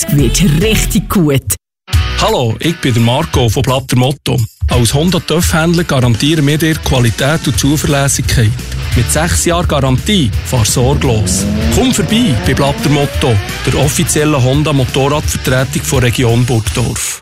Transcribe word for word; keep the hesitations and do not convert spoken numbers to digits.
wird richtig gut. Hallo, ich bin der Marco von Blatter Motto. Als Honda-Töff-Händler garantieren wir dir Qualität und Zuverlässigkeit. Mit sechs Jahren Garantie, fahr sorglos. Komm vorbei bei Blatter Motto, der offiziellen Honda-Motorradvertretung von Region Burgdorf.